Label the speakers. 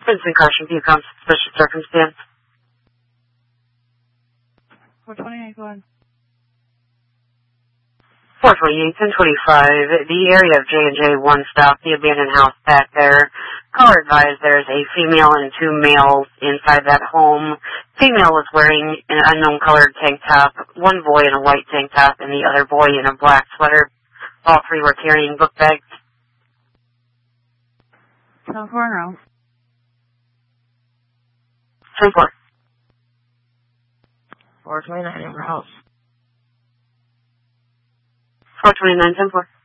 Speaker 1: Vincent Caution, Bucom, suspicious circumstance.
Speaker 2: 428, go ahead.
Speaker 1: 428, 1025, the area of J&J, one stop, the abandoned house back there. Caller advised there's a female and two males inside that home. Female was wearing an unknown colored tank top, one boy in a white tank top, and the other boy in a black sweater. All three were carrying book bags.
Speaker 2: 10-4 now.
Speaker 1: 10-4.
Speaker 3: 429 in your house.
Speaker 1: 429, 10-4.